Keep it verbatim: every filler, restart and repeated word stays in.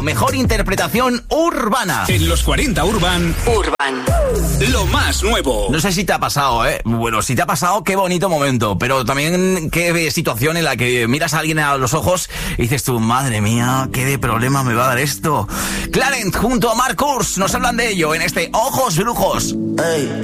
Mejor interpretación urbana. En los cuarenta Urban. Urban. Lo más nuevo. No sé si te ha pasado, ¿eh? Bueno, si te ha pasado, qué bonito momento. Pero también qué situación en la que miras a alguien a los ojos y dices tú, madre mía, qué de problema me va a dar esto. Clarent junto a Mark Kurz nos hablan de ello en este Ojos Brujos. Hey.